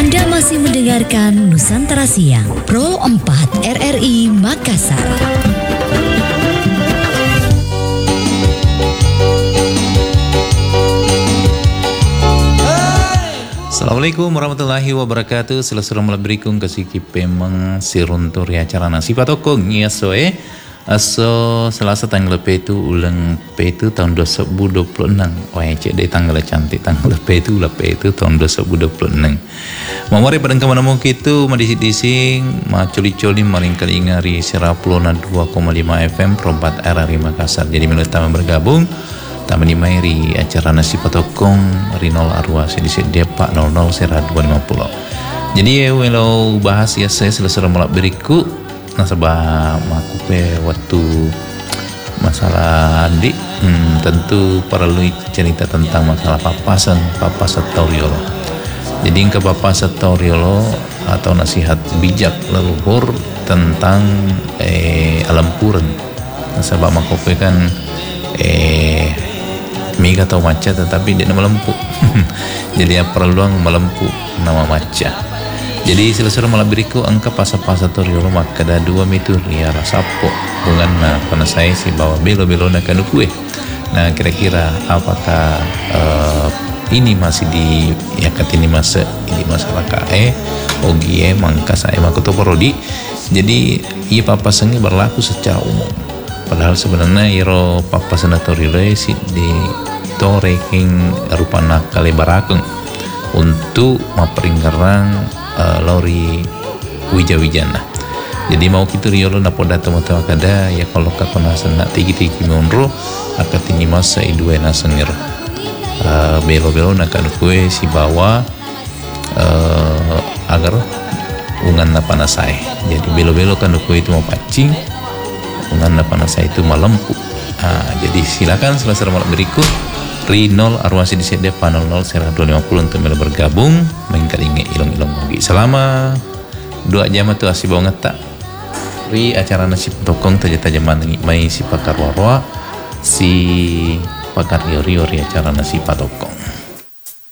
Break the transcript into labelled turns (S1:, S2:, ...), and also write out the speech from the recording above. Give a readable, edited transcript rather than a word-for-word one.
S1: Anda masih mendengarkan Nusantara Siang, Pro 4 RRI Makassar.
S2: Assalamualaikum warahmatullahi wabarakatuh. Selesai melabarikum kasih kipemang siruntur ya acara nasi patokong ya soe. Aso Selasa tanggal itu ulang itu tahun 2026. Wah cek deh tanggal cantik tanggal itu ulang itu tahun 2026. Mamari pada kemana mau gitu madisi-dising maculi-culi maringkali ingari siraplona 2,5 FM Perempat RRI Makassar. Jadi menurut tamu bergabung tamu di mairi acara nasi patokong Rinol Arwah sedikit dia Pak 00 Serah 250. Jadi kalau bahas ya saya selesai mulai berikut nasabah makupe waktu masalah adik tentu perlu cerita tentang masalah papasan tauriolo. Jadi ke papasan tauriolo atau nasihat bijak leluhur tentang alam puren. Nasabah makupe kan miga atau maca tetapi dia melempuh. Jadi perlu melempuh nama maca. Jadi selesai malam beriku angka pasa-pasa toriolo maka ada dua mitur ya rasapo dengan karena saya sih bawa belo nak kue. Nah kira-kira apakah ini masih di ya ini masa ini masalah kae ogie mangka saya makoto porodi. Jadi iya papasannya berlaku secara umum. Padahal sebenarnya iro papasan toriolo sih di toreking rupana kali barakeng untuk maperingerang lori wija-wijana. Jadi mau kita riolo napoda tamo-tamo kada ya kalau kakonasan nak tigi-tigi monro akatini masa idue nasengir belo-belo nakan kue si bawa agar ungan napanasai. Jadi belo-belo kan kue itu mau pancing ungan napanasai itu malempu. Jadi silakan selesai malam berikut Rinol Arwasi di sini panel 00 Serah 250 untuk melo bergabung mengkalinge ilong-ilong lagi. Selama 2 jam itu asih banget tak. Ri acara nasi potokong taja-tajaman mai si pakar warwa si pakar riori acara nasi patokong.